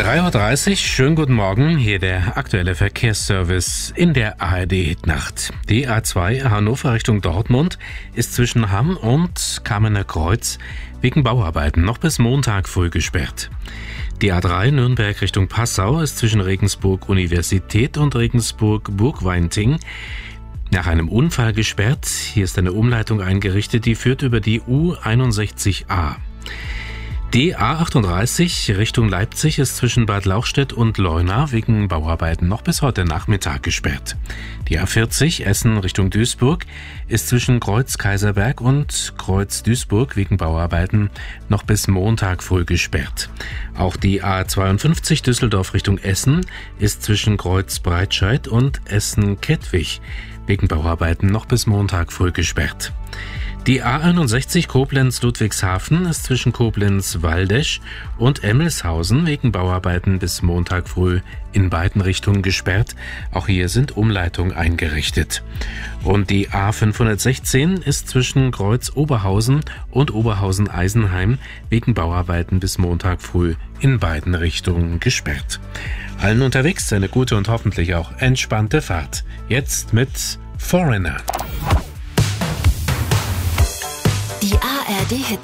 3:30 Uhr, schönen guten Morgen, hier der aktuelle Verkehrsservice in der ARD-Hitnacht. Die A2 Hannover Richtung Dortmund ist zwischen Hamm und Kamener Kreuz wegen Bauarbeiten noch bis Montag früh gesperrt. Die A3 Nürnberg Richtung Passau ist zwischen Regensburg Universität und Regensburg Burgweinting nach einem Unfall gesperrt. Hier ist eine Umleitung eingerichtet, die führt über die U61a. Die A38 Richtung Leipzig ist zwischen Bad Lauchstädt und Leuna wegen Bauarbeiten noch bis heute Nachmittag gesperrt. Die A40 Essen Richtung Duisburg ist zwischen Kreuz Kaiserberg und Kreuz Duisburg wegen Bauarbeiten noch bis Montag früh gesperrt. Auch die A52 Düsseldorf Richtung Essen ist zwischen Kreuz Breitscheid und Essen Kettwig wegen Bauarbeiten noch bis Montag früh gesperrt. Die A61 Koblenz-Ludwigshafen ist zwischen Koblenz-Waldesch und Emmelshausen wegen Bauarbeiten bis Montag früh in beiden Richtungen gesperrt. Auch hier sind Umleitungen eingerichtet. Und die A516 ist zwischen Kreuz-Oberhausen und Oberhausen-Eisenheim wegen Bauarbeiten bis Montag früh in beiden Richtungen gesperrt. Allen unterwegs eine gute und hoffentlich auch entspannte Fahrt. Jetzt mit Foreigner. Die ARD-Hitnacht.